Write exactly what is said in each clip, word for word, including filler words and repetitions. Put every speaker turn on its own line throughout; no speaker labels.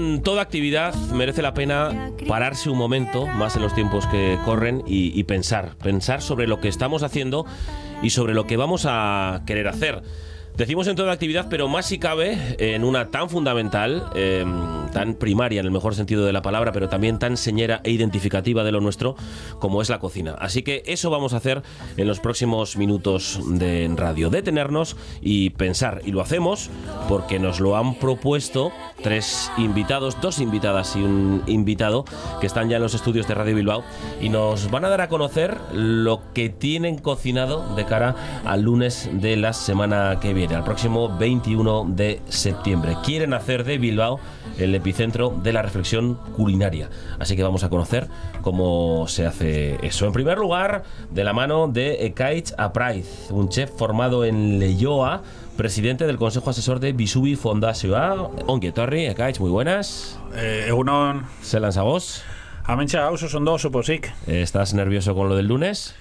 en toda actividad merece la pena pararse un momento, más en los tiempos que corren, y, y pensar, pensar sobre lo que estamos haciendo y sobre lo que vamos a querer hacer. Decimos en toda actividad, pero más si cabe en una tan fundamental, eh, tan primaria en el mejor sentido de la palabra, pero también tan señera e identificativa de lo nuestro como es la cocina. Así que eso vamos a hacer en los próximos minutos de radio, detenernos y pensar. Y lo hacemos porque nos lo han propuesto tres invitados, dos invitadas y un invitado que están ya en los estudios de Radio Bilbao y nos van a dar a conocer lo que tienen cocinado de cara al lunes de la semana que viene, al próximo veintiuno de septiembre. Quieren hacer de Bilbao el epicentro de la reflexión culinaria. Así que vamos a conocer cómo se hace eso. En primer lugar, de la mano de Ekaich Apraiz, un chef formado en Leioa, presidente del Consejo Asesor de Bisubi Fondazioa. Ongi etorri, Ekaich, muy buenas.
Eh, egunon.
Zelan zagoz?
Amentsa, oso ondo, oso pozik.
¿Estás nervioso con lo del lunes?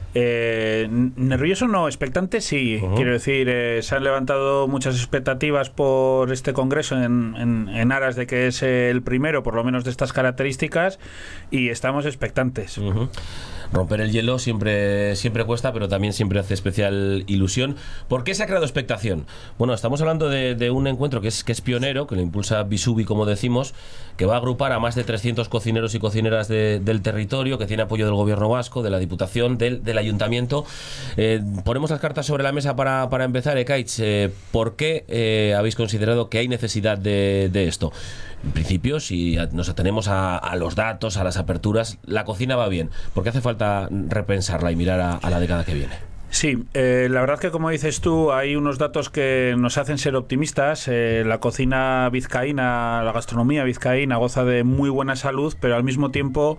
Eh, nervioso no, expectante sí. Uh-huh. Quiero decir, eh, se han levantado muchas expectativas por este congreso en, en, en aras de que es el primero, por lo menos de estas características, y estamos expectantes.
Uh-huh. Romper el hielo siempre, siempre cuesta, pero también siempre hace especial ilusión. ¿Por qué se ha creado expectación? Bueno, estamos hablando de, de un encuentro que es, que es pionero, que lo impulsa Bisubi, como decimos, que va a agrupar a más de trescientos cocineros y cocineras de, del territorio, que tiene apoyo del gobierno vasco, de la Diputación, del, del Ayuntamiento. Eh, ponemos las cartas sobre la mesa para, para empezar. Ekaich, eh, ¿por qué eh, habéis considerado que hay necesidad de, de esto? En principio, si nos atenemos a, a los datos, a las aperturas, la cocina va bien. ¿Por qué hace falta repensarla y mirar a, a la década que viene?
Sí, eh, la verdad que, como dices tú, hay unos datos que nos hacen ser optimistas. Eh, la cocina vizcaína, la gastronomía vizcaína goza de muy buena salud, pero al mismo tiempo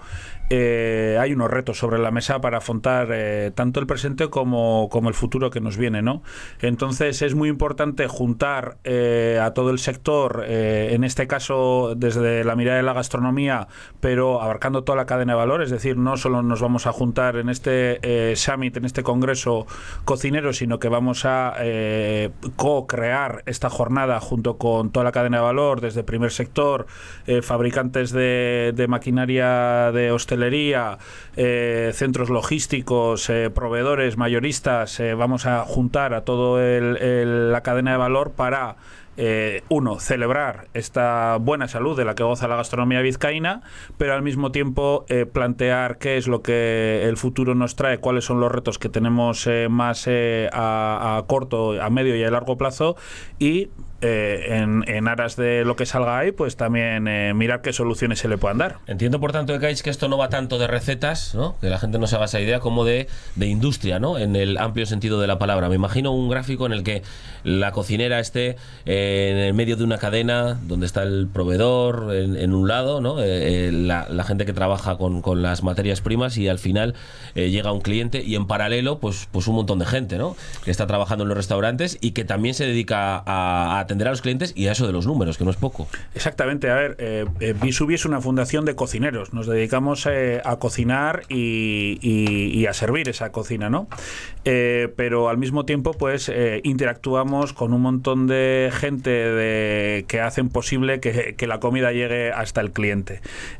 eh, hay unos retos sobre la mesa para afrontar eh, tanto el presente como, como el futuro que nos viene, ¿no? Entonces es muy importante juntar eh, a todo el sector, eh, en este caso desde la mirada de la gastronomía, pero abarcando toda la cadena de valor. Es decir, no solo nos vamos a juntar en este eh, summit, en este congreso, cocineros, sino que vamos a eh, co-crear esta jornada junto con toda la cadena de valor, desde primer sector, eh, fabricantes de, de maquinaria de hostelería, eh, centros logísticos, eh, proveedores, mayoristas. Eh, vamos a juntar a todo el, el, la cadena de valor para Eh, uno, celebrar esta buena salud de la que goza la gastronomía vizcaína, pero al mismo tiempo eh, plantear qué es lo que el futuro nos trae, cuáles son los retos que tenemos eh, más eh, a, a corto, a medio y a largo plazo, y Eh, en, en aras de lo que salga ahí, pues también eh, mirar qué soluciones se le puedan dar.
Entiendo, por tanto, Ekaich, que esto no va tanto de recetas, ¿no? Que la gente no se haga esa idea, como de, de industria, ¿no? En el amplio sentido de la palabra. Me imagino un gráfico en el que la cocinera esté eh, en el medio de una cadena donde está el proveedor en, en un lado, ¿no? Eh, eh, la, la gente que trabaja con, con las materias primas, y al final eh, llega un cliente, y en paralelo pues, pues un montón de gente, ¿no? Que está trabajando en los restaurantes y que también se dedica a, a atender a los clientes y a eso de los números, que no es poco.
Exactamente. A ver, eh, eh, Bisubi es una fundación de cocineros. Nos dedicamos eh, a cocinar y, y, y a servir esa cocina, ¿no? Eh, pero al mismo tiempo, pues eh, interactuamos con un montón de gente de, que hacen posible que, que la comida llegue hasta el cliente.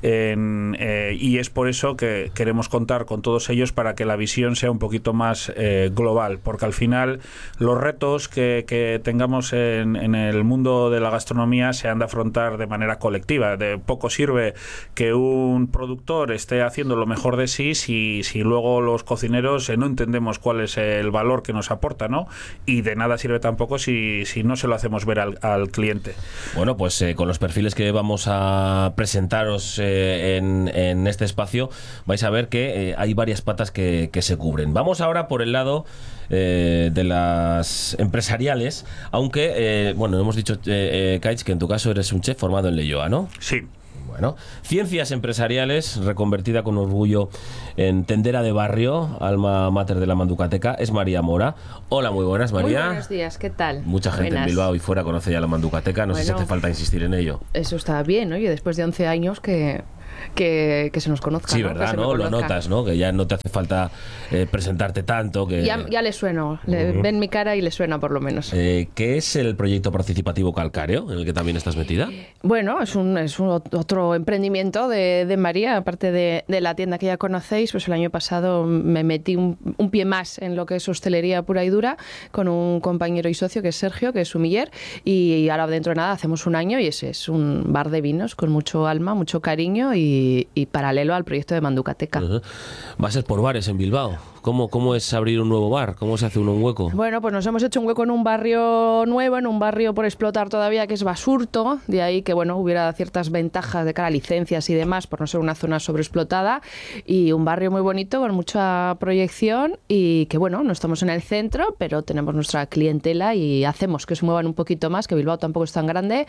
En, eh, y es por eso que queremos contar con todos ellos para que la visión sea un poquito más eh, global, porque al final los retos que, que tengamos en, en el mundo de la gastronomía se han de afrontar de manera colectiva. De poco sirve que un productor esté haciendo lo mejor de sí si, si luego los cocineros eh, no entendemos cuál es el valor que nos aporta, ¿no? Y de nada sirve tampoco si, si no se lo hacemos ver al, al cliente.
Bueno, pues eh, con los perfiles que vamos a presentaros eh, en, en este espacio, vais a ver que eh, hay varias patas que, que se cubren. Vamos ahora por el lado eh, de las empresariales, aunque, eh, bueno, hemos dicho, eh, eh, Kaich, que en tu caso eres un chef formado en Leioa, ¿no?
Sí.
Bueno, Ciencias Empresariales, reconvertida con orgullo en tendera de barrio, alma mater de la Manducateca, es María Mora. Hola, muy buenas, María.
Muy buenos días, ¿qué tal?
Mucha gente
Buenas.
en Bilbao y fuera conoce ya la Manducateca, no bueno, sé si hace falta insistir en ello.
Eso está bien, ¿no? Yo después de once años que... que, que se nos conozca.
Sí,
¿no?
¿verdad? ¿No? Lo notas, ¿no? Que ya no te hace falta eh, presentarte tanto. Que...
Ya, ya le sueno, le, uh-huh. ven mi cara y le suena por lo menos.
Eh, ¿Qué es el proyecto participativo Calcáreo, en el que también estás metida?
Bueno, es un, es un otro emprendimiento de, de María, aparte de, de la tienda que ya conocéis. Pues el año pasado me metí un, un pie más en lo que es hostelería pura y dura con un compañero y socio que es Sergio, que es sumiller, y ahora dentro de nada hacemos un año y ese es un bar de vinos con mucho alma, mucho cariño y, y paralelo al proyecto de Manducateca.
Uh-huh. Va a ser por bares en Bilbao. ¿Cómo, ¿Cómo es abrir un nuevo bar? ¿Cómo se hace uno un hueco?
Bueno, pues nos hemos hecho un hueco en un barrio nuevo, en un barrio por explotar todavía, que es Basurto, de ahí que bueno hubiera ciertas ventajas de cara a licencias y demás, por no ser una zona sobreexplotada, y un barrio muy bonito, con mucha proyección, y que bueno, no estamos en el centro, pero tenemos nuestra clientela y hacemos que se muevan un poquito más, que Bilbao tampoco es tan grande,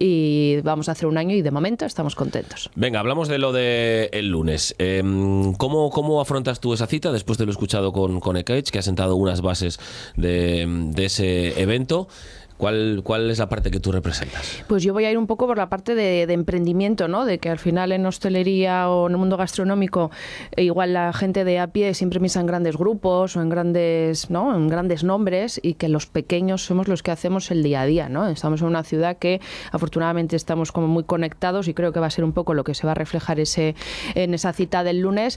y vamos a hacer un año y de momento estamos contentos.
Venga, hablamos de lo de el lunes. Eh, ¿cómo, ¿Cómo afrontas tú esa cita después de lo escuchado con, con Ekaich, que ha sentado unas bases de, de ese evento? ¿Cuál, ¿Cuál es la parte que tú representas?
Pues yo voy a ir un poco por la parte de, de emprendimiento, ¿no? De que al final en hostelería o en el mundo gastronómico igual la gente de a pie siempre piensa en grandes grupos o en grandes, ¿no? En grandes nombres, y que los pequeños somos los que hacemos el día a día, ¿no? Estamos en una ciudad que afortunadamente estamos como muy conectados, y creo que va a ser un poco lo que se va a reflejar ese, en esa cita del lunes,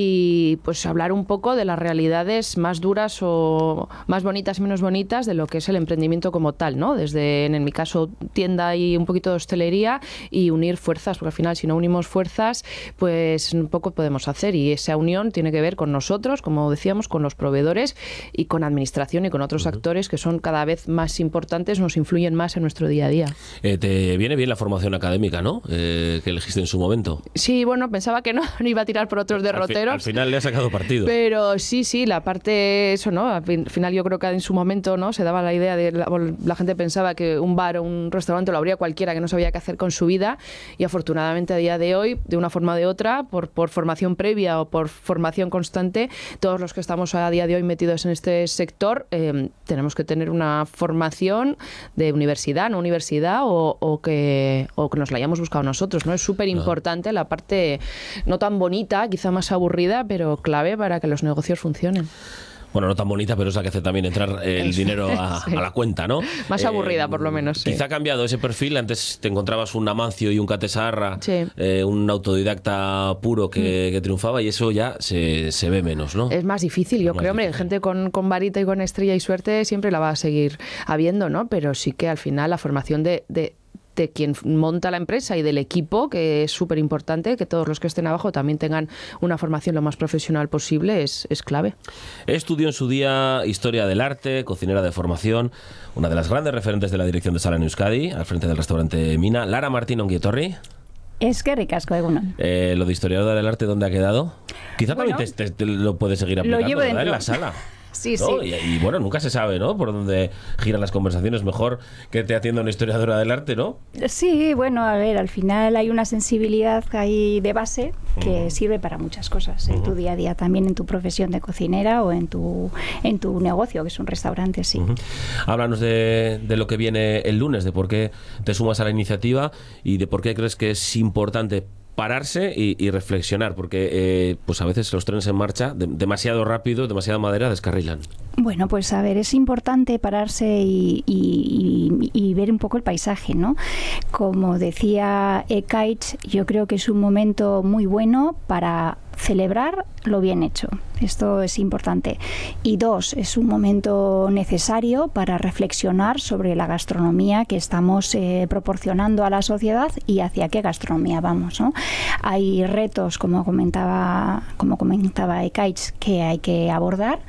y pues hablar un poco de las realidades más duras o más bonitas y menos bonitas de lo que es el emprendimiento como tal, ¿no? Desde, en mi caso, tienda y un poquito de hostelería, y unir fuerzas, porque al final si no unimos fuerzas, pues un poco podemos hacer, y esa unión tiene que ver con nosotros, como decíamos, con los proveedores y con administración y con otros uh-huh. actores que son cada vez más importantes, nos influyen más en nuestro día a día.
Eh, te viene bien la formación académica, ¿no? Eh, que elegiste en su momento.
Sí, bueno, pensaba que no, no iba a tirar por otros derroteros.
Al, fi- al final le ha sacado partido.
Pero sí, sí, la parte, eso, ¿no? Al final yo creo que en su momento, ¿no? Se daba la idea de la, la gente pensaba que un bar o un restaurante lo abría cualquiera, que no sabía qué hacer con su vida, y afortunadamente a día de hoy, de una forma o de otra, por, por formación previa o por formación constante, todos los que estamos a día de hoy metidos en este sector eh, tenemos que tener una formación de universidad, no universidad, o, o, que, o que nos la hayamos buscado nosotros, ¿no? Es súper importante la parte no tan bonita, quizá más aburrida, pero clave para que los negocios funcionen.
Bueno, no tan bonita, pero es la que hace también entrar el dinero a, sí. a la cuenta, ¿no?
Más aburrida, eh, por lo menos, sí.
Quizá ha cambiado ese perfil. Antes te encontrabas un Amancio y un Catesarra, sí. eh, un autodidacta puro que, mm. que triunfaba, y eso ya se, se ve menos, ¿no?
Es más difícil, yo creo, hombre, gente con, con varita y con estrella y suerte siempre la va a seguir habiendo, ¿no? Pero sí que al final la formación de... de de quien monta la empresa y del equipo, que es súper importante, que todos los que estén abajo también tengan una formación lo más profesional posible, es, es clave.
Estudió en su día Historia del Arte, cocinera de formación, una de las grandes referentes de la dirección de sala en Euskadi, al frente del restaurante Mina. Lara Martín Ongietorri.
Es que ricasco, egunon.
Eh, lo de historiadora del arte, ¿dónde ha quedado? Quizá bueno, también te, te, te lo puedes seguir aplicando,
lo llevo
¿verdad?
Dentro.
En la sala.
Sí,
¿no?
sí.
Y, y bueno, nunca se sabe, ¿no? Por dónde giran las conversaciones. Mejor que te atienda una historiadora del arte, ¿no?
Sí, bueno, a ver, al final hay una sensibilidad ahí de base que uh-huh. sirve para muchas cosas en uh-huh. tu día a día, también en tu profesión de cocinera o en tu en tu negocio, que es un restaurante, sí.
Uh-huh. Háblanos de, de lo que viene el lunes, de por qué te sumas a la iniciativa y de por qué crees que es importante pararse y, y reflexionar, porque eh, pues a veces los trenes en marcha de, demasiado rápido, demasiada madera, descarrilan.
Bueno, pues a ver, es importante pararse y, y, y, y ver un poco el paisaje, ¿no? Como decía Ekaich, yo creo que es un momento muy bueno para celebrar lo bien hecho. Esto es importante. Y dos, es un momento necesario para reflexionar sobre la gastronomía que estamos eh, proporcionando a la sociedad y hacia qué gastronomía vamos, ¿no? Hay retos, como comentaba, como comentaba Ekaich, que hay que abordar,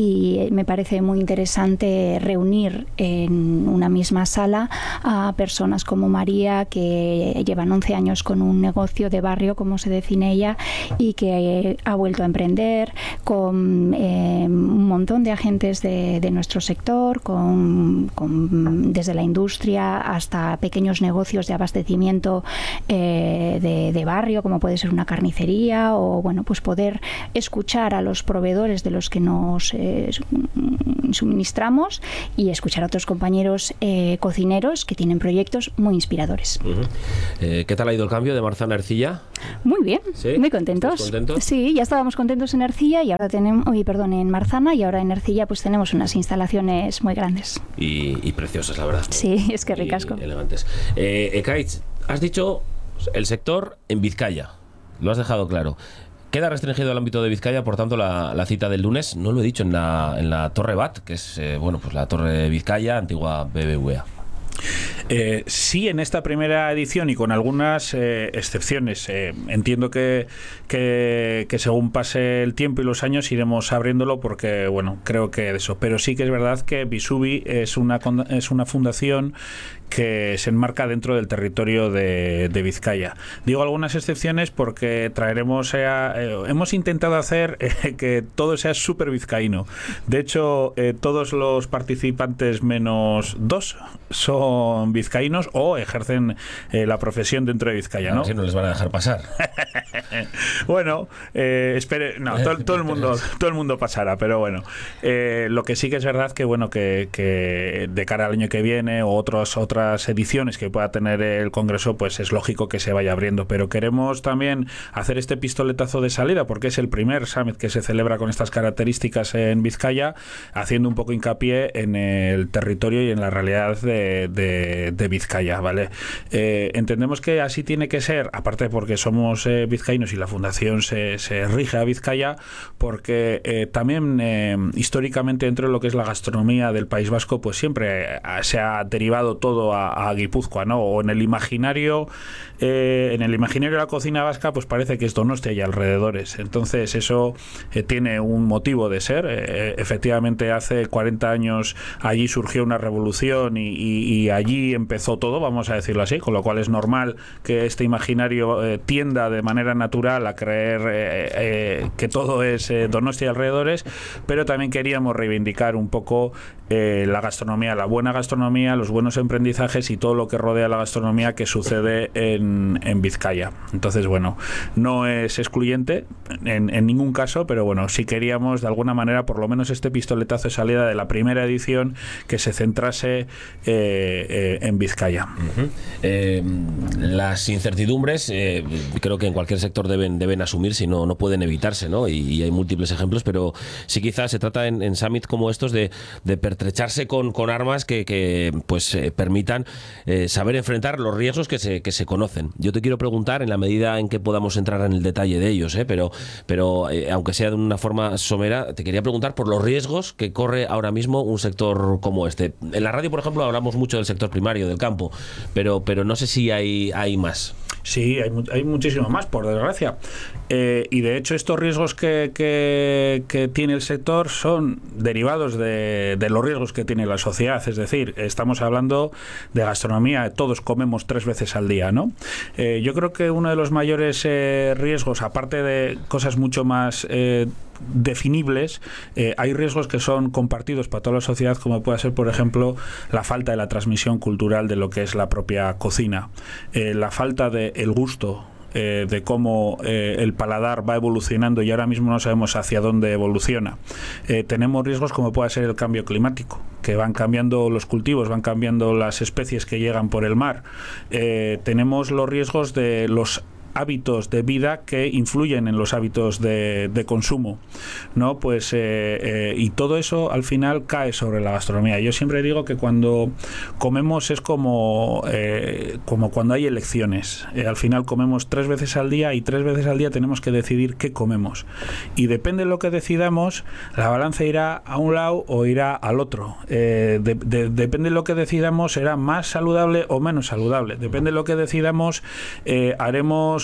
y me parece muy interesante reunir en una misma sala a personas como María, que llevan once años con un negocio de barrio, como se define ella, y que ha vuelto a emprender, con eh, un montón de agentes de, de nuestro sector, con, con, desde la industria hasta pequeños negocios de abastecimiento eh, de, de barrio, como puede ser una carnicería, o bueno, pues poder escuchar a los proveedores de los que nos eh, suministramos y escuchar a otros compañeros eh, cocineros que tienen proyectos muy inspiradores.
Uh-huh. eh, ¿Qué tal ha ido el cambio de Marzana a Ercilla?
Muy bien,
¿Sí?
muy contentos.
¿Estás contentos?
Sí, ya estábamos contentos en Ercilla y ahora tenemos, oye, perdón, en Marzana, y ahora en Ercilla pues tenemos unas instalaciones muy grandes.
Y, y preciosas, la verdad.
Sí, es que ricasco.
Y elegantes. Eh, Ekaitz, has dicho el sector en Vizcaya, lo has dejado claro. Queda restringido el ámbito de Vizcaya, por tanto, la, la cita del lunes, no lo he dicho, en la, en la Torre Bat, que es eh, bueno, pues la Torre Vizcaya, antigua B B V A.
Eh, sí, en esta primera edición y con algunas eh, excepciones. Eh, entiendo que, que, que según pase el tiempo y los años iremos abriéndolo porque, bueno, creo que eso. Pero sí que es verdad que Bisubi es una, es una fundación que se enmarca dentro del territorio de, de Vizcaya. Digo algunas excepciones porque traeremos a, eh, hemos intentado hacer eh, que todo sea súper vizcaíno. De hecho, eh, todos los participantes menos dos son vizcaínos o ejercen eh, la profesión dentro de Vizcaya, ¿no?
Así no les van a dejar pasar.
Bueno, eh, espere, no, todo, todo el mundo, todo el mundo pasará, pero bueno, eh, lo que sí que es verdad que bueno que, que de cara al año que viene o otros otras ediciones que pueda tener el Congreso, pues es lógico que se vaya abriendo, pero queremos también hacer este pistoletazo de salida porque es el primer summit que se celebra con estas características en Vizcaya, haciendo un poco hincapié en el territorio y en la realidad de, de, de Vizcaya, ¿vale? Eh, entendemos que así tiene que ser, aparte porque somos eh, vizcaínos y la fundación se, se rige a Vizcaya, porque eh, también eh, históricamente dentro de lo que es la gastronomía del País Vasco, pues siempre eh, se ha derivado todo a, a Guipúzcoa, ¿no? O en el imaginario eh, en el imaginario de la cocina vasca, pues parece que es Donostia y alrededores. Entonces eso eh, tiene un motivo de ser. Eh, efectivamente hace cuarenta años allí surgió una revolución y, y, y allí empezó todo, vamos a decirlo así, con lo cual es normal que este imaginario eh, tienda de manera natural a creer eh, eh, que todo es eh, Donostia y alrededores, pero también queríamos reivindicar un poco eh, la gastronomía, la buena gastronomía, los buenos emprendizajes y todo lo que rodea la gastronomía que sucede en, en Vizcaya. Entonces, bueno, no es excluyente en, en ningún caso, pero bueno, sí queríamos de alguna manera, por lo menos este pistoletazo de salida de la primera edición, que se centrase eh, eh, en Vizcaya.
Uh-huh. eh, las incertidumbres eh, creo que en cualquier sector deben, deben asumir, si no, no pueden evitarse, ¿no? Y, y hay múltiples ejemplos, pero sí quizás se trata en, en summit como estos de, de pertrecharse con, con armas que, que pues eh, permitan eh, saber enfrentar los riesgos que se, que se conocen. Yo te quiero preguntar, en la medida en que podamos entrar en el detalle de ellos, ¿eh? pero, pero eh, aunque sea de una forma somera, te quería preguntar por los riesgos que corre ahora mismo un sector como este. En la radio, por ejemplo, hablamos mucho del sector primario, del campo, pero, pero no sé si hay, hay más.
Sí, hay, hay muchísimo más, por desgracia. Eh, y de hecho estos riesgos que, que, que tiene el sector son derivados de, de los riesgos que tiene la sociedad. Es decir, estamos hablando de gastronomía, todos comemos tres veces al día, ¿no? Eh, yo creo que uno de los mayores eh, riesgos, aparte de cosas mucho más eh, definibles, eh, hay riesgos que son compartidos para toda la sociedad, como puede ser, por ejemplo, la falta de la transmisión cultural de lo que es la propia cocina, eh, la falta de el gusto, eh, de cómo eh, el paladar va evolucionando y ahora mismo no sabemos hacia dónde evoluciona. Eh, tenemos riesgos como puede ser el cambio climático, que van cambiando los cultivos, van cambiando las especies que llegan por el mar. Eh, tenemos los riesgos de los hábitos de vida que influyen en los hábitos de, de consumo, ¿no? Pues eh, eh, y todo eso al final cae sobre la gastronomía. Yo siempre digo que cuando comemos es como eh, como cuando hay elecciones. Eh, al final comemos tres veces al día y tres veces al día tenemos que decidir qué comemos. Y depende de lo que decidamos, la balanza irá a un lado o irá al otro. Eh, de, de, depende de lo que decidamos, será más saludable o menos saludable. Depende de lo que decidamos, eh, haremos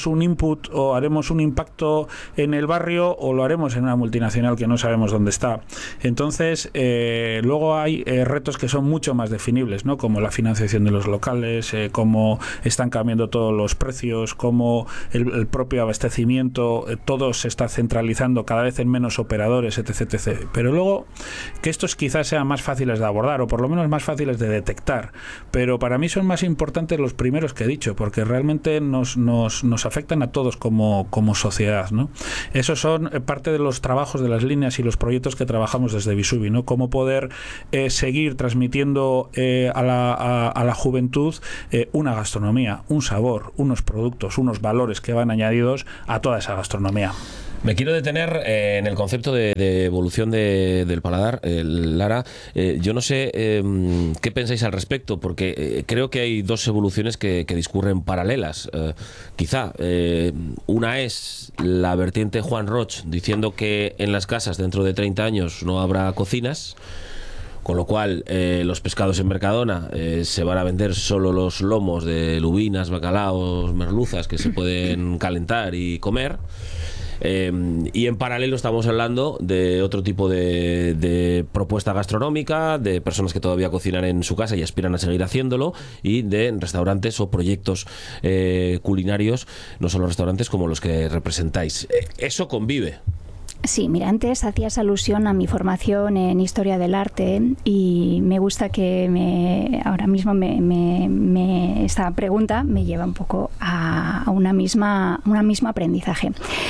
haremos un input o haremos un impacto en el barrio o lo haremos en una multinacional que no sabemos dónde está. Entonces, eh, luego hay eh, retos que son mucho más definibles, ¿no? Como la financiación de los locales, eh, cómo están cambiando todos los precios, cómo el, el propio abastecimiento, eh, todo se está centralizando cada vez en menos operadores, etc, etcétera. Pero luego, que estos quizás sean más fáciles de abordar o por lo menos más fáciles de detectar, pero para mí son más importantes los primeros que he dicho, porque realmente nos, nos, nos afectan a todos como, como sociedad, ¿no? Esos son parte de los trabajos, de las líneas y los proyectos que trabajamos desde Bisubi, ¿no? Cómo poder eh, seguir transmitiendo eh, a, la, a, a la juventud eh, una gastronomía, un sabor, unos productos, unos valores que van añadidos a toda esa gastronomía.
Me quiero detener eh, en el concepto de, de evolución de, del paladar, eh, Lara. Eh, yo no sé eh, qué pensáis al respecto, porque eh, creo que hay dos evoluciones que, que discurren paralelas. Eh, quizá eh, una es la vertiente Juan Roch diciendo que en las casas dentro de treinta años no habrá cocinas, con lo cual eh, los pescados en Mercadona eh, se van a vender solo los lomos de lubinas, bacalaos, merluzas que se pueden calentar y comer. Eh, y en paralelo estamos hablando de otro tipo de, de propuesta gastronómica, de personas que todavía cocinan en su casa y aspiran a seguir haciéndolo, y de restaurantes o proyectos eh, culinarios, no solo restaurantes como los que representáis. Eso convive.
Sí, mira, antes hacías alusión a mi formación en Historia del Arte y me gusta que me, ahora mismo me, me, me, esta pregunta me lleva un poco a, a una misma, una misma aprendizaje.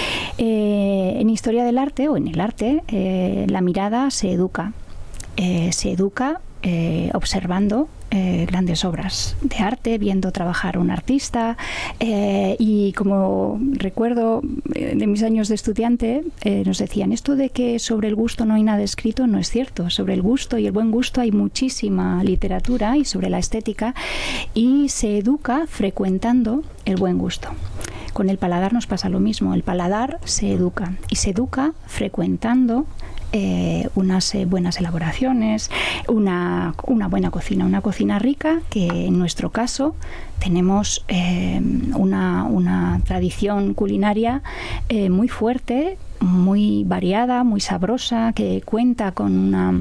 Eh, en Historia del Arte o en el arte, eh, la mirada se educa, eh, se educa eh, observando Eh, grandes obras de arte, viendo trabajar a un artista eh, y como recuerdo eh, de mis años de estudiante eh, nos decían esto de que sobre el gusto no hay nada escrito, no es cierto. Sobre el gusto y el buen gusto hay muchísima literatura, y sobre la estética, y se educa frecuentando el buen gusto. Con el paladar nos pasa lo mismo, el paladar se educa y se educa frecuentando Eh, unas eh, buenas elaboraciones, una, una buena cocina, una cocina rica, que en nuestro caso tenemos eh, una, una tradición culinaria eh, muy fuerte, muy variada, muy sabrosa, que cuenta con una,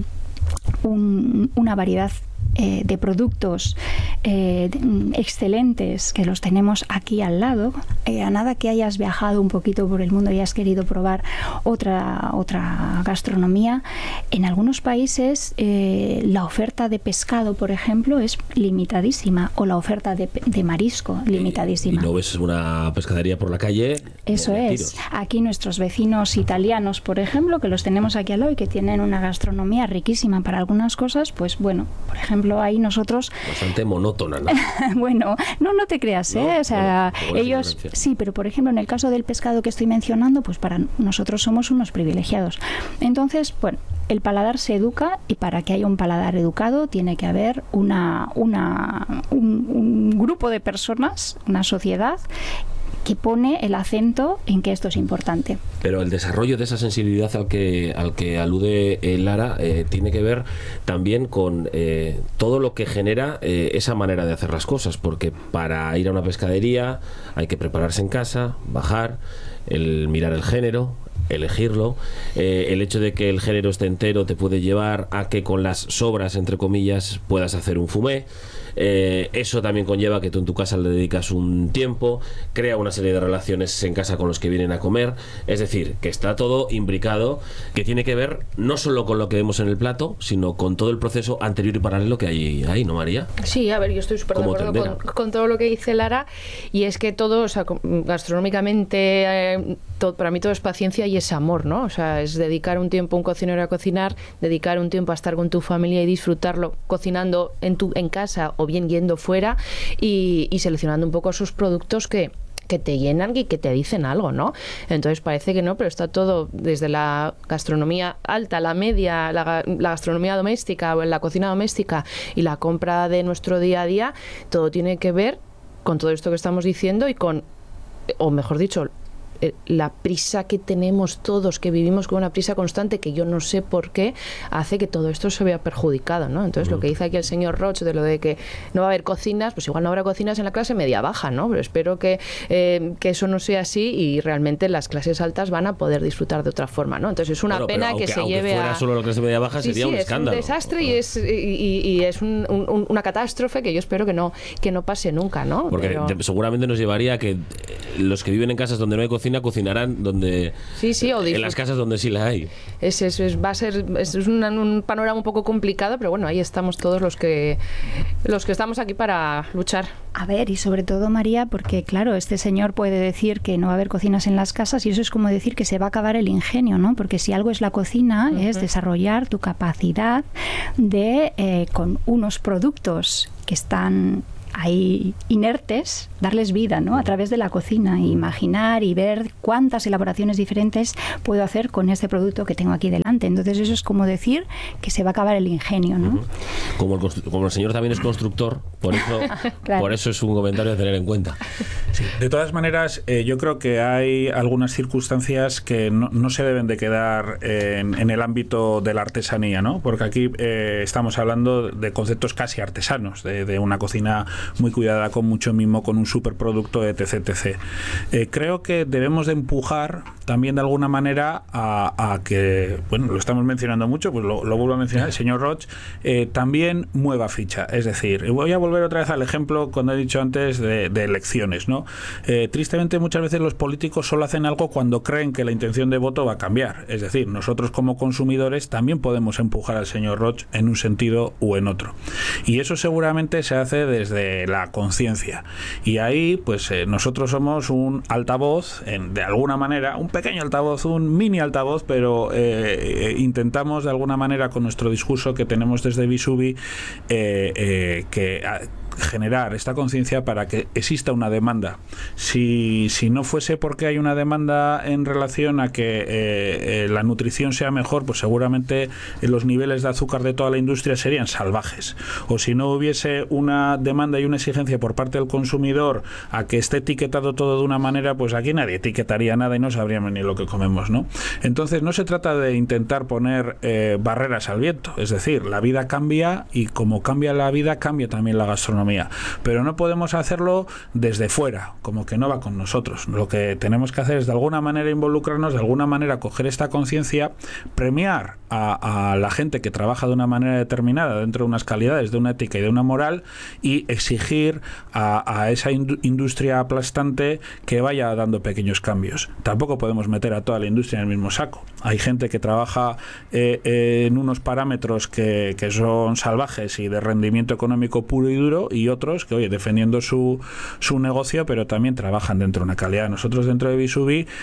un, una variedad Eh, de productos eh, de, excelentes, que los tenemos aquí al lado. Eh, a nada que hayas viajado un poquito por el mundo y hayas querido probar otra, otra gastronomía, en algunos países eh, la oferta de pescado, por ejemplo, es limitadísima, o la oferta de, de marisco limitadísima.
Y, y no ves una pescadería por la calle.
Eso es. Aquí nuestros vecinos italianos, por ejemplo, que los tenemos aquí al lado y que tienen una gastronomía riquísima para algunas cosas, pues bueno, por ejemplo, ahí nosotros...
Bastante monótona, ¿no?
Bueno, no, no te creas, ¿eh?
No,
o sea,
bueno,
ellos... Sí, pero por ejemplo, en el caso del pescado que estoy mencionando, pues para nosotros somos unos privilegiados. Entonces, bueno, el paladar se educa, y para que haya un paladar educado tiene que haber una, una, un, un grupo de personas, una sociedad, que pone el acento en que esto es importante.
Pero el desarrollo de esa sensibilidad al que al que alude eh, Lara eh, tiene que ver también con eh, todo lo que genera eh, esa manera de hacer las cosas, porque para ir a una pescadería hay que prepararse en casa, bajar, el mirar el género, elegirlo, eh, el hecho de que el género esté entero te puede llevar a que con las sobras, entre comillas, puedas hacer un fumé. Eh, eso también conlleva que tú en tu casa le dedicas un tiempo, crea una serie de relaciones en casa con los que vienen a comer, es decir, que está todo imbricado, que tiene que ver no solo con lo que vemos en el plato, sino con todo el proceso anterior y paralelo que hay ahí, ¿no, María?
Sí, a ver, yo estoy súper de acuerdo con, con todo lo que dice Lara, y es que todo, o sea, gastronómicamente, eh, todo, para mí todo es paciencia y es amor, ¿no? O sea, es dedicar un tiempo a un cocinero a cocinar, dedicar un tiempo a estar con tu familia y disfrutarlo cocinando en tu en casa o bien yendo fuera, y, y seleccionando un poco sus productos que que te llenan y que te dicen algo, ¿no? Entonces parece que no, pero está todo desde la gastronomía alta, la media, la, la gastronomía doméstica o en la cocina doméstica y la compra de nuestro día a día, todo tiene que ver con todo esto que estamos diciendo y con, o mejor dicho, eh, la prisa que tenemos todos, que vivimos con una prisa constante, que yo no sé por qué, hace que todo esto se vea perjudicado, ¿no? Entonces, uh-huh. lo que dice aquí el señor Roig de lo de que no va a haber cocinas, pues igual no habrá cocinas en la clase media-baja, ¿no? Pero espero que, eh, que eso no sea así y realmente las clases altas van a poder disfrutar de otra forma, ¿no? Entonces, es una bueno, pena aunque, que se
aunque
lleve
fuera
a...
solo la clase media-baja, sí, sería
sí,
un
es
escándalo.
Es un desastre y es, y, y, y es un, un, una catástrofe que yo espero que no, que no pase nunca, ¿no?
Porque
Pero...
seguramente nos llevaría a que los que viven en casas donde no hay cocina cocinarán donde
sí, sí, o
en las casas donde sí la hay.
Es, es, es, va a ser es un, un panorama un poco complicado, pero bueno, ahí estamos todos los que los que estamos aquí para luchar.
A ver, y sobre todo, María, porque claro, este señor puede decir que no va a haber cocinas en las casas y eso es como decir que se va a acabar el ingenio, ¿no? Porque si algo es la cocina, uh-huh. es desarrollar tu capacidad de, eh, con unos productos que están ahí inertes, darles vida, ¿no? A través de la cocina, imaginar y ver cuántas elaboraciones diferentes puedo hacer con este producto que tengo aquí delante. Entonces eso es como decir que se va a acabar el ingenio, ¿no?
Uh-huh. Como, el, como el señor también es constructor, por eso, claro. por eso es un comentario a tener en cuenta.
Sí, de todas maneras, eh, yo creo que hay algunas circunstancias que no, no se deben de quedar en, en el ámbito de la artesanía, ¿no? Porque aquí eh, estamos hablando de conceptos casi artesanos, de, de una cocina muy cuidada, con mucho mimo, con un superproducto, etc, etcétera. Eh, creo que debemos de empujar también de alguna manera a, a que, bueno, lo estamos mencionando mucho, pues lo, lo vuelvo a mencionar, el señor Roig, eh, también mueva ficha. Es decir, voy a volver otra vez al ejemplo, cuando he dicho antes, de, de elecciones, ¿no? Eh, tristemente, muchas veces los políticos solo hacen algo cuando creen que la intención de voto va a cambiar. Es decir, nosotros como consumidores también podemos empujar al señor Roig en un sentido u en otro. Y eso seguramente se hace desde la conciencia. Y ahí, pues eh, nosotros somos un altavoz, en, de alguna manera, un pequeño altavoz, un mini altavoz, pero eh, eh, intentamos de alguna manera con nuestro discurso que tenemos desde Bisubi eh, eh, que a, generar esta conciencia para que exista una demanda. Si, si no fuese porque hay una demanda en relación a que eh, eh, la nutrición sea mejor, pues seguramente los niveles de azúcar de toda la industria serían salvajes. O si no hubiese una demanda y una exigencia por parte del consumidor a que esté etiquetado todo de una manera, pues aquí nadie etiquetaría nada y no sabríamos ni lo que comemos, ¿no? Entonces no se trata de intentar poner eh, barreras al viento, es decir, la vida cambia y como cambia la vida, cambia también la gastronomía. Pero no podemos hacerlo desde fuera, como que no va con nosotros. Lo que tenemos que hacer es de alguna manera involucrarnos, de alguna manera coger esta conciencia, premiar a, a la gente que trabaja de una manera determinada dentro de unas calidades, de una ética y de una moral, y exigir a, a esa industria aplastante que vaya dando pequeños cambios. Tampoco podemos meter a toda la industria en el mismo saco. Hay gente que trabaja eh, eh, en unos parámetros que, que son salvajes y de rendimiento económico puro y duro, y otros que, oye, defendiendo su, su negocio, pero también trabajan dentro de una calidad. Nosotros dentro de Bisubi eh,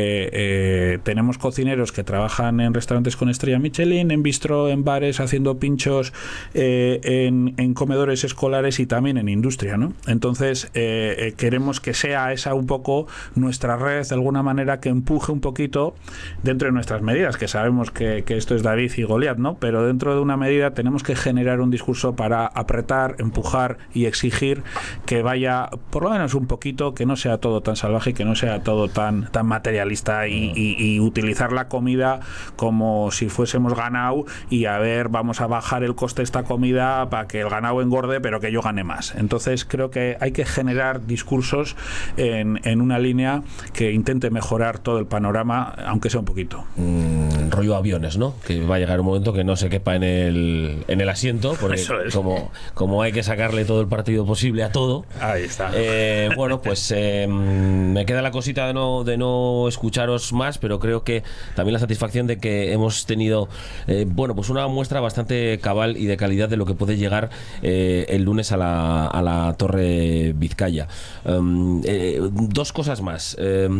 eh, tenemos cocineros que trabajan en restaurantes con estrella Michelin, en bistro, en bares, haciendo pinchos, eh, en, en comedores escolares y también en industria, ¿no? Entonces, eh, eh, queremos que sea esa un poco nuestra red, de alguna manera, que empuje un poquito dentro de nuestras medidas, que sabemos que, que esto es David y Goliat, ¿no? Pero dentro de una medida tenemos que generar un discurso para apretar, empujar y exigir que vaya por lo menos un poquito, que no sea todo tan salvaje, que no sea todo tan, tan materialista y, y, y utilizar la comida como si fuésemos ganado y a ver, vamos a bajar el coste de esta comida para que el ganado engorde pero que yo gane más. Entonces creo que hay que generar discursos en, en una línea que intente mejorar todo el panorama, aunque sea un poquito.
Mm, rollo aviones, ¿no? Que va a llegar un momento que no se quepa en el, en el asiento, porque
Eso es.
como, como hay que sacarle todo el partido posible a todo.
Ahí está.
Eh, bueno, pues eh, me queda la cosita de no, de no escucharos más, pero creo que también la satisfacción de que hemos tenido, eh, bueno, pues una muestra bastante cabal y de calidad de lo que puede llegar eh, el lunes a la, a la Torre Vizcaya. Um, eh, dos cosas más. Eh,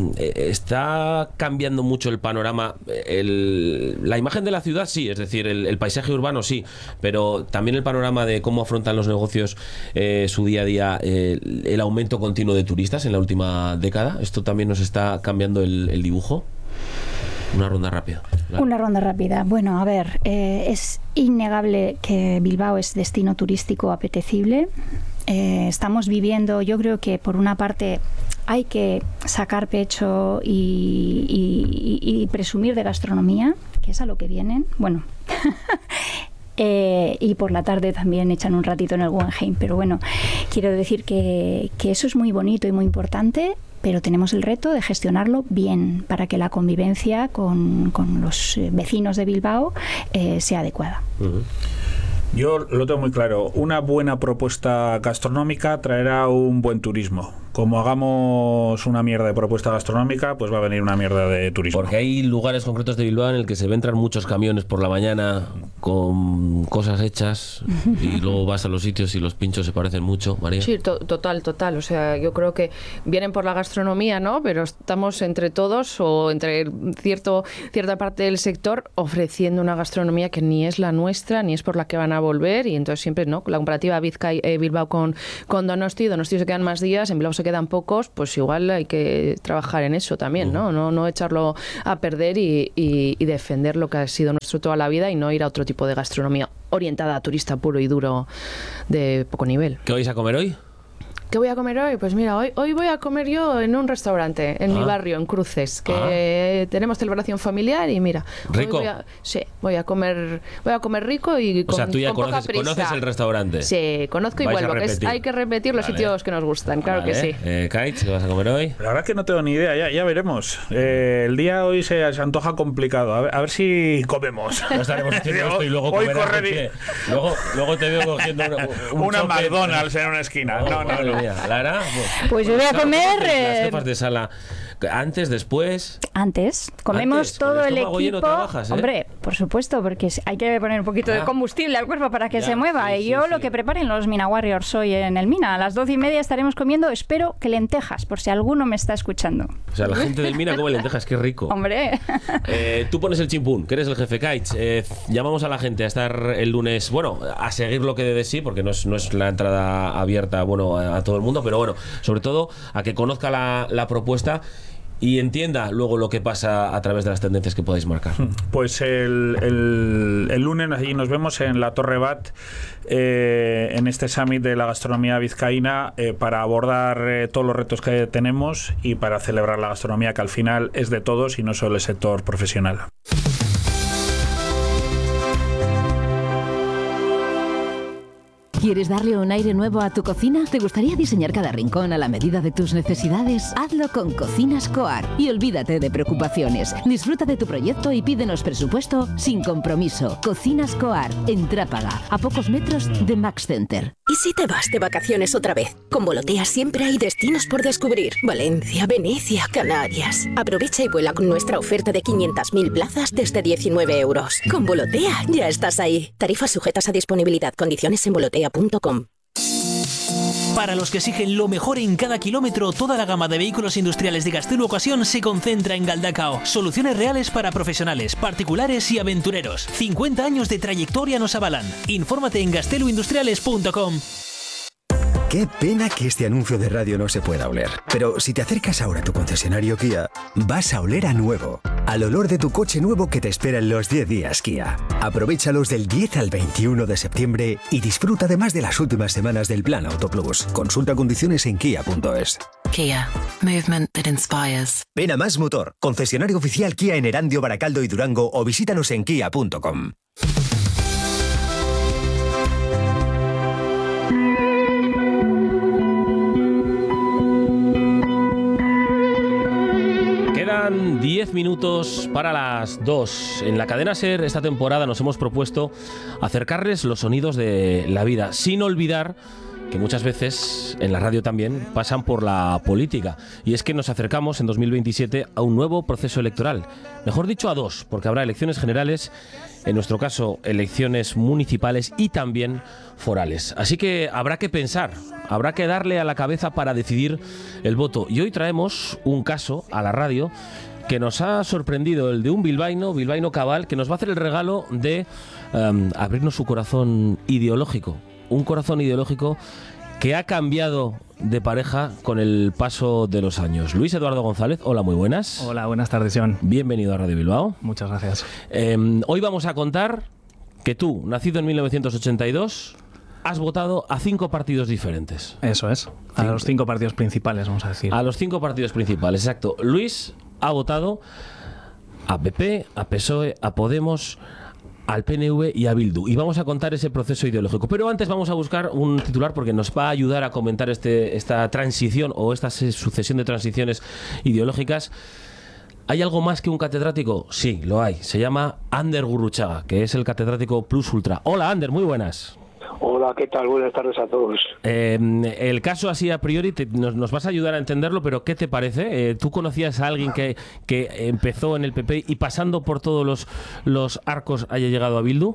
está cambiando mucho el panorama. El, la imagen de la ciudad, sí, es decir, el, el paisaje urbano, sí, pero también el panorama de cómo afrontan los negocios eh, su día a día, eh, el aumento continuo de turistas en la última década. ¿Esto también nos está cambiando el, el dibujo? Una ronda rápida. Claro.
Una ronda rápida. Bueno, a ver, eh, es innegable que Bilbao es destino turístico apetecible. Eh, estamos viviendo, yo creo que por una parte hay que sacar pecho y, y, y, y presumir de gastronomía, que es a lo que vienen. Bueno... Eh, y por la tarde también echan un ratito en el Guggenheim. Pero bueno, quiero decir que, que eso es muy bonito y muy importante, pero tenemos el reto de gestionarlo bien para que la convivencia con, con los vecinos de Bilbao eh, sea adecuada.
Uh-huh. Yo lo tengo muy claro. Una buena propuesta gastronómica traerá un buen turismo. Como hagamos una mierda de propuesta gastronómica, pues va a venir una mierda de turismo.
Porque hay lugares concretos de Bilbao en el que se ven entrar muchos camiones por la mañana con cosas hechas y luego vas a los sitios y los pinchos se parecen mucho, María.
Sí, to- total, total. O sea, yo creo que vienen por la gastronomía, ¿no? Pero estamos entre todos o entre cierto cierta parte del sector ofreciendo una gastronomía que ni es la nuestra ni es por la que van a volver, y entonces siempre, ¿no? La comparativa Bizkaia, eh, Bilbao con, con Donosti, Donosti se quedan más días, en Bilbao se quedan pocos, pues igual hay que trabajar en eso también, ¿no? No, no echarlo a perder y, y, y defender lo que ha sido nuestro toda la vida y no ir a otro tipo de gastronomía orientada a turista puro y duro de poco nivel.
¿Qué vais a comer hoy?
¿Qué voy a comer hoy? Pues mira, hoy, hoy voy a comer yo en un restaurante, en ah. mi barrio, en Cruces, que ah. tenemos celebración familiar y mira...
¿Rico?
Voy a, sí, voy a comer voy a comer rico y con,
o sea, tú ya
con
conoces,
poca prisa.
¿conoces el restaurante?
Sí, conozco y vuelvo. Que es, hay que repetir los vale. sitios que nos gustan, claro vale. que sí.
Eh, Kaitz, ¿qué vas a comer hoy?
La verdad es que no tengo ni idea, ya, ya veremos. Eh, el día hoy se, se antoja complicado, a ver, a ver si comemos.
No estaremos haciendo esto y luego comerás porque luego, luego te veo cogiendo una, un
una
choque.
McDonald's en una esquina.
Oh,
no, no, no.
Mía. Lara,
pues, pues yo voy a comer...
Las jefas de sala, antes, después...
Antes. Comemos
antes,
todo el equipo...
Lleno trabajas, ¿eh?
Hombre, por supuesto, porque hay que poner un poquito ah. de combustible al cuerpo para que ya, se mueva. Sí, y yo sí, lo sí. que preparen los Mina Warriors hoy en el Mina. A las doce y media estaremos comiendo, espero que lentejas, por si alguno me está escuchando.
O sea, la gente del Mina come lentejas, qué rico.
Hombre.
Eh, tú pones el chimpún, que eres el jefe Kaitz. Eh, llamamos a la gente a estar el lunes, bueno, a seguir lo que dé de sí, porque no es, no es la entrada abierta, bueno, a, a todo el mundo, pero bueno, sobre todo a que conozca la, la propuesta y entienda luego lo que pasa a través de las tendencias que podáis marcar.
Pues el, el, el lunes allí nos vemos en la Torre Bat, eh, en este summit de la gastronomía vizcaína, eh, para abordar eh, todos los retos que tenemos y para celebrar la gastronomía, que al final es de todos y no solo el sector profesional.
¿Quieres darle un aire nuevo a tu cocina? ¿Te gustaría diseñar cada rincón a la medida de tus necesidades? Hazlo con Cocinas Coar y olvídate de preocupaciones. Disfruta de tu proyecto y pídenos presupuesto sin compromiso. Cocinas Coar, en Trápaga, a pocos metros de Max Center.
¿Y si te vas de vacaciones otra vez? Con Volotea siempre hay destinos por descubrir. Valencia, Venecia, Canarias. Aprovecha y vuela con nuestra oferta de quinientas mil plazas desde diecinueve euros. Con Volotea ya estás ahí. Tarifas sujetas a disponibilidad. Condiciones en volotea punto com.
Para los que exigen lo mejor en cada kilómetro, toda la gama de vehículos industriales de Gastelu Ocasión se concentra en Galdacao. Soluciones reales para profesionales, particulares y aventureros. cincuenta años de trayectoria nos avalan. Infórmate en gastelu industriales punto com.
Qué pena que este anuncio de radio no se pueda oler. Pero si te acercas ahora a tu concesionario Kia, vas a oler a nuevo. Al olor de tu coche nuevo que te espera en los diez días Kia. Aprovéchalos del diez al veintiuno de septiembre y disfruta además de las últimas semanas del Plan Auto Plus. Consulta condiciones en kia punto es.
Kia. Movement that inspires.
Ven a Más Motor, concesionario oficial Kia en Erandio, Baracaldo y Durango, o visítanos en kia punto com.
Quedan diez minutos para las dos. En la cadena SER esta temporada nos hemos propuesto acercarles los sonidos de la vida, sin olvidar que muchas veces en la radio también pasan por la política. Y es que nos acercamos en dos mil veintisiete a un nuevo proceso electoral. Mejor dicho, a dos, porque habrá elecciones generales, en nuestro caso elecciones municipales y también forales. Así que habrá que pensar, habrá que darle a la cabeza para decidir el voto. Y hoy traemos un caso a la radio que nos ha sorprendido, el de un bilbaíno, bilbaíno cabal, que nos va a hacer el regalo de um, abrirnos su corazón ideológico. Un corazón ideológico que ha cambiado de pareja con el paso de los años. Luis Eduardo González, hola, muy buenas.
Hola, buenas tardes, John.
Bienvenido a Radio Bilbao.
Muchas gracias.
Eh, hoy vamos a contar que tú, nacido en mil novecientos ochenta y dos... has votado a cinco partidos diferentes.
Eso es, a cinco. Los cinco partidos principales, vamos a decir.
A los cinco partidos principales, exacto. Luis ha votado a P P, a P S O E, a Podemos, al P N V y a Bildu. Y vamos a contar ese proceso ideológico. Pero antes vamos a buscar un titular porque nos va a ayudar a comentar este, esta transición o esta sucesión de transiciones ideológicas. ¿Hay algo más que un catedrático? Sí, lo hay. Se llama Ander Gurruchaga, que es el catedrático Plus Ultra. Hola, Ander, muy buenas.
Hola, ¿qué tal? Buenas tardes a todos.
Eh, el caso así a priori te, nos, nos vas a ayudar a entenderlo, pero ¿qué te parece? Eh, ¿Tú conocías a alguien que, que empezó en el P P y pasando por todos los, los arcos haya llegado a Bildu?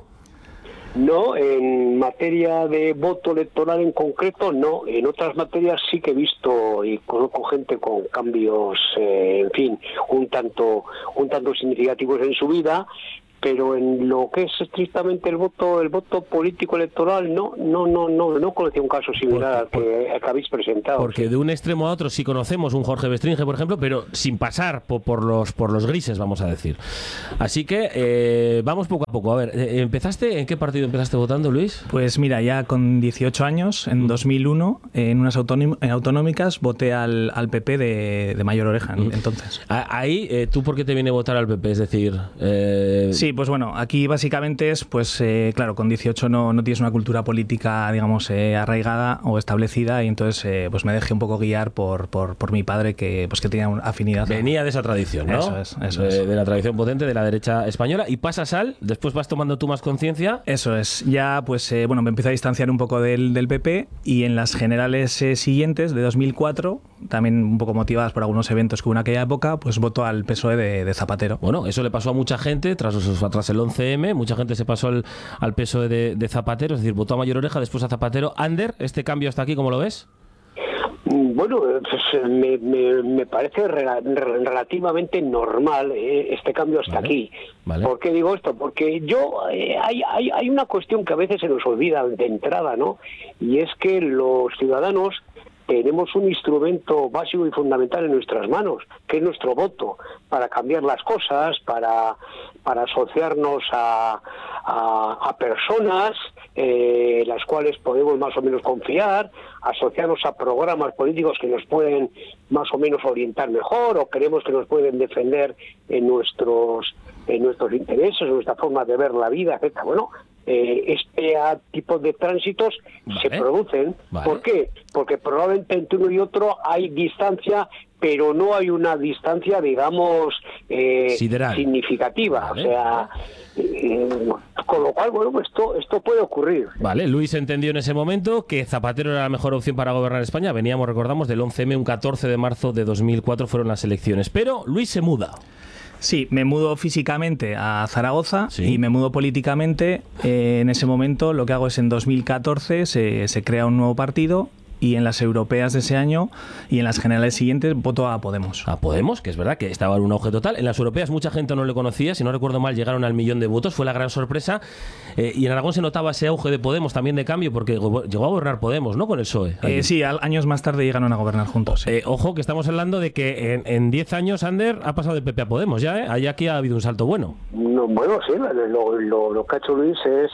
No, en materia de voto electoral en concreto, no. En otras materias sí que he visto y conozco gente con cambios, eh, en fin, un tanto, un tanto significativos en su vida. Pero en lo que es estrictamente el voto el voto político electoral no no no no no conocí un caso similar al que, al que habéis presentado.
Porque
sí.
De un extremo a otro sí conocemos un Jorge Bestringe, por ejemplo, pero sin pasar por, por los por los grises, vamos a decir. Así que eh, vamos poco a poco. A ver, ¿empezaste? ¿En qué partido empezaste votando, Luis?
Pues mira, ya con dieciocho años, en dos mil uno, en unas autonómicas, voté al, al P P de, de Mayor Oreja, mm. entonces.
Ahí, eh, ¿tú por qué te viene a votar al P P? Es decir... Eh...
Sí, pues bueno, aquí básicamente es, pues eh, claro, con dieciocho no, no tienes una cultura política, digamos, eh, arraigada o establecida, y entonces eh, pues me dejé un poco guiar por, por, por mi padre, que pues que tenía una afinidad.
Venía de esa tradición, ¿no?
Eso es, eso
de,
es.
De la tradición potente de la derecha española, y pasas al, después vas tomando tú más conciencia.
Eso es, ya pues eh, bueno, me empecé a distanciar un poco del, del P P, y en las generales eh, siguientes, de dos mil cuatro, también un poco motivadas por algunos eventos que hubo en aquella época, pues voto al P S O E de, de Zapatero.
Bueno, eso le pasó a mucha gente tras, tras el once eme, mucha gente se pasó al, al P S O E de, de Zapatero, es decir, votó a Mayor Oreja, después a Zapatero. Ander, ¿este cambio hasta aquí cómo lo ves?
Bueno, pues me, me, me parece rela, relativamente normal eh, este cambio hasta vale, aquí. Vale. ¿Por qué digo esto? Porque yo eh, hay, hay, hay una cuestión que a veces se nos olvida de entrada, ¿no? Y es que los ciudadanos tenemos un instrumento básico y fundamental en nuestras manos, que es nuestro voto, para cambiar las cosas, para, para asociarnos a, a, a personas eh, las cuales podemos más o menos confiar, asociarnos a programas políticos que nos pueden más o menos orientar mejor o creemos que nos pueden defender en nuestros, en nuestros intereses, en nuestra forma de ver la vida, etcétera. Bueno, Eh, este tipo de tránsitos vale. se producen. Vale. ¿Por qué? Porque probablemente entre uno y otro hay distancia, pero no hay una distancia, digamos, eh, significativa. Vale. O sea, eh, con lo cual, bueno, pues esto, esto puede ocurrir.
Vale, Luis entendió en ese momento que Zapatero era la mejor opción para gobernar España. Veníamos, recordamos, del once eme, un catorce de marzo de dos mil cuatro fueron las elecciones. Pero Luis se muda.
Sí, me mudo físicamente a Zaragoza sí. y me mudo políticamente. Eh, en ese momento lo que hago es en dos mil catorce se, se crea un nuevo partido, y en las europeas de ese año y en las generales siguientes voto a Podemos.
A Podemos, que es verdad que estaba en un auge total. En las europeas mucha gente no le conocía, si no recuerdo mal llegaron al millón de votos, fue la gran sorpresa. Eh, y en Aragón se notaba ese auge de Podemos también de cambio, porque llegó a gobernar Podemos, ¿no? Con el P S O E.
Eh, sí, años más tarde llegaron a gobernar juntos. Sí.
Eh, ojo, que estamos hablando de que en diez años, Ander, ha pasado del P P a Podemos ya, ¿eh? Allá aquí ha habido un salto bueno.
No, bueno, sí, lo, lo, lo que ha hecho Luis es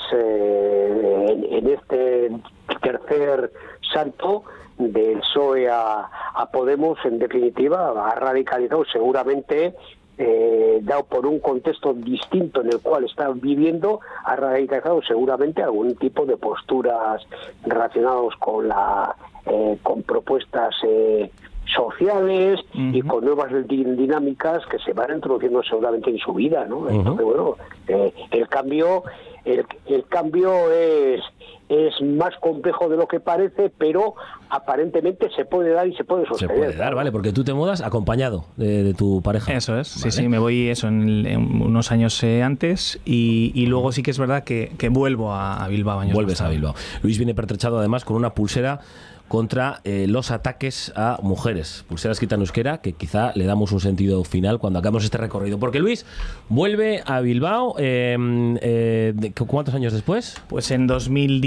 eh, en, en este tercer salto del P S O E a, a Podemos, en definitiva, ha radicalizado seguramente, eh, dado por un contexto distinto en el cual está viviendo, ha radicalizado seguramente algún tipo de posturas relacionadas con la eh, con propuestas eh, sociales uh-huh. y con nuevas dinámicas que se van introduciendo seguramente en su vida, ¿no? Uh-huh. Entonces, bueno, eh, el cambio el, el cambio es es más complejo de lo que parece, pero aparentemente se puede dar y se puede sostener.
Se puede dar, vale, porque tú te mudas acompañado de, de tu pareja.
Eso es,
¿vale?
sí, sí, me voy eso en, en unos años eh, antes y, y luego sí que es verdad que, que vuelvo a, a Bilbao. Años
Vuelves a Bilbao. Luis viene pertrechado además con una pulsera contra eh, los ataques a mujeres. Pulsera escrita en euskera, que quizá le damos un sentido final cuando hagamos este recorrido. Porque Luis vuelve a Bilbao, eh, eh, ¿cuántos años después?
Pues en dos mil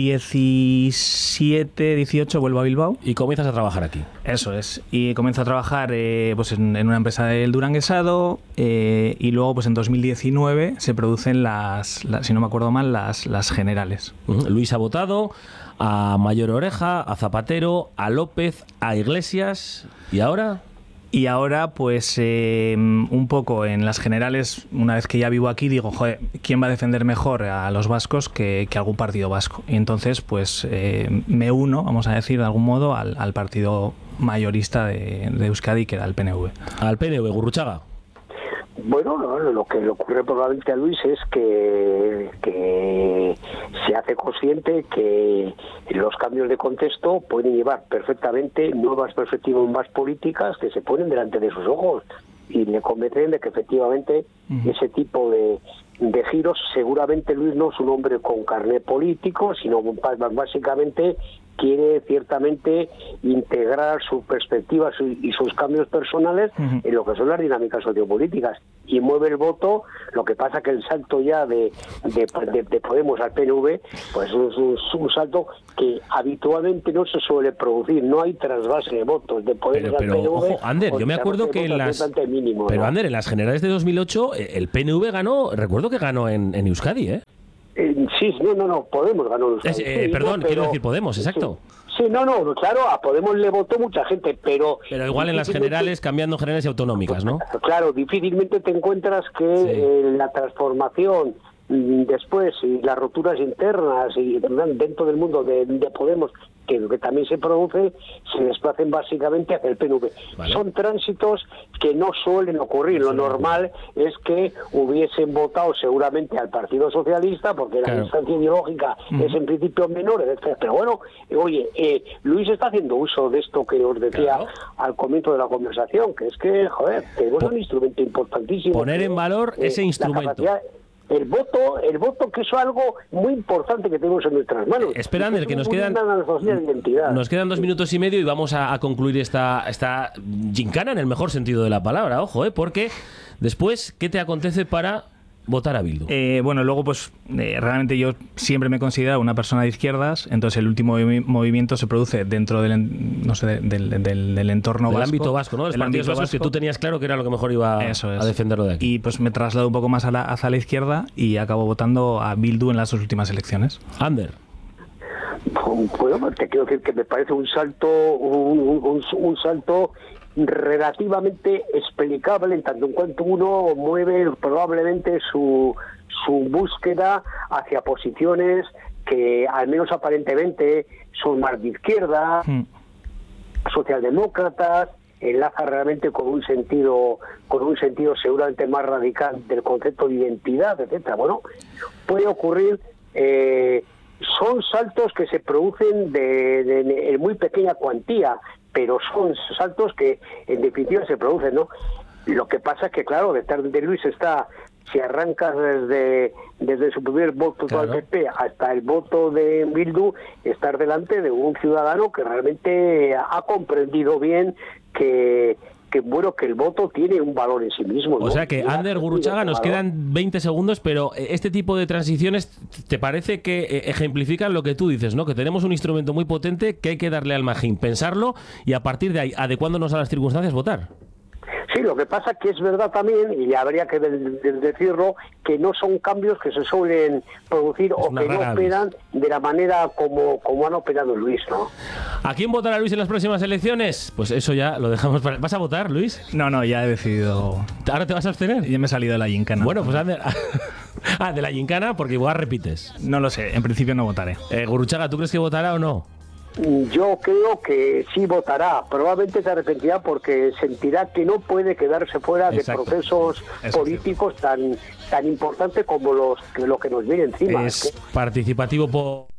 diecisiete, dieciocho vuelvo a Bilbao.
Y comienzas a trabajar aquí.
Eso es. Y comienzo a trabajar eh, pues en, en una empresa del Duranguesado eh, y luego pues en dos mil diecinueve se producen las, las si no me acuerdo mal, las, las generales.
Uh-huh. Luis ha votado a Mayor Oreja, a Zapatero, a López, a Iglesias, ¿y ahora?
Y ahora, pues, eh, un poco en las generales, una vez que ya vivo aquí, digo, joder, ¿quién va a defender mejor a los vascos que, que algún partido vasco? Y entonces, pues, eh, me uno, vamos a decir, de algún modo, al, al partido mayorista de, de Euskadi, que era el P N V.
Al P N V, Gurruchaga.
Bueno, no, lo que le ocurre probablemente a Luis es que, que se hace consciente que los cambios de contexto pueden llevar perfectamente nuevas perspectivas más políticas que se ponen delante de sus ojos, y le convencen de que efectivamente uh-huh. ese tipo de, de giros, seguramente Luis no es un hombre con carnet político, sino básicamente quiere ciertamente integrar sus perspectivas y sus cambios personales uh-huh. en lo que son las dinámicas sociopolíticas, y mueve el voto. Lo que pasa que el salto ya de, de, de, de Podemos al P N V pues es un, un salto que habitualmente no se suele producir, no hay trasvase de votos de Podemos
pero, pero,
al P N V.
Ojo, Ander, yo me acuerdo que en las
mínimo,
pero
¿no?
Ander, en las generales de dos mil ocho el P N V ganó, recuerdo que ganó en, en Euskadi, ¿eh?
Eh, sí, no, no, no, Podemos ganó.
Es, eh,
sí,
perdón,
pero,
quiero decir Podemos, exacto.
Sí, sí, no, no, claro, a Podemos le votó mucha gente, pero...
Pero igual en las generales, cambiando generales y autonómicas, ¿no?
Claro, difícilmente te encuentras que sí. eh, la transformación después y las roturas internas y dentro del mundo de, de Podemos, que, que también se produce, se desplacen básicamente hacia el P N V. Vale. Son tránsitos que no suelen ocurrir. Lo normal es que hubiesen votado seguramente al Partido Socialista, porque claro. la distancia ideológica uh-huh. es en principio menor, etcétera. Pero bueno, oye, eh, Luis está haciendo uso de esto que os decía claro. al comienzo de la conversación, que es que, joder, tenemos un instrumento importantísimo.
Poner en valor eh, ese instrumento.
El voto, el voto que es algo muy importante que tenemos en nuestras manos.
Eh, espera, Ander, que nos quedan nos quedan dos minutos y medio y vamos a, a concluir esta esta gincana en el mejor sentido de la palabra, ojo, eh, porque después, ¿qué te acontece para votar a Bildu?
Eh, bueno, luego pues eh, realmente yo siempre me he considerado una persona de izquierdas, entonces el último movi- movimiento se produce dentro del, no sé, del, del, del entorno
del
vasco.
Del ámbito vasco, ¿no? Los partidos vascos que tú tenías claro que era lo que mejor iba Eso es. a defenderlo de aquí.
Y pues me traslado un poco más a la, hacia la izquierda y acabo votando a Bildu en las dos últimas elecciones.
Ander.
Bueno, te quiero decir que me parece un salto, un, un, un salto relativamente explicable en tanto en cuanto uno mueve probablemente su su búsqueda hacia posiciones que al menos aparentemente son más de izquierda, mm. socialdemócratas, enlaza realmente con un sentido con un sentido seguramente más radical del concepto de identidad, etcétera. Bueno, puede ocurrir, eh, son saltos que se producen de, de, de en muy pequeña cuantía, pero son saltos que en definitiva se producen, ¿no? Lo que pasa es que, claro, detrás de Luis está, si arrancas desde desde su primer voto claro. al P P hasta el voto de Bildu, estar delante de un ciudadano que realmente ha comprendido bien que que bueno, que el voto tiene un valor en sí mismo, ¿no?
O sea que, Ander, Gurruchaga, nos quedan veinte segundos, pero este tipo de transiciones, ¿te parece que ejemplifican lo que tú dices, ¿no? Que tenemos un instrumento muy potente que hay que darle al magín, pensarlo y a partir de ahí, adecuándonos a las circunstancias, votar?
Sí, lo que pasa que es verdad también, y habría que de, de decirlo, que no son cambios que se suelen producir es o que no operan de la manera como, como han operado Luis, ¿no?
¿A quién votará Luis en las próximas elecciones? Pues eso ya lo dejamos para... ¿Vas a votar, Luis?
No, no, ya he decidido...
¿Ahora te vas a abstener?
Ya me he salido de la gincana.
Bueno, pues ande... ah, de la gincana, porque igual repites.
No lo sé, en principio no votaré.
Eh, Gurruchaga, ¿tú crees que votará o no?
Yo creo que sí votará, probablemente se arrepentirá porque sentirá que no puede quedarse fuera Exacto. de procesos Eso políticos tan tan importantes como los que, lo que nos viene encima.
Es participativo por...